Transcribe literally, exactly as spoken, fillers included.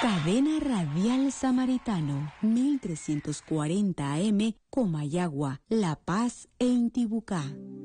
Cadena Radial Samaritano, mil trescientos cuarenta A M, Comayagua, La Paz e Intibucá.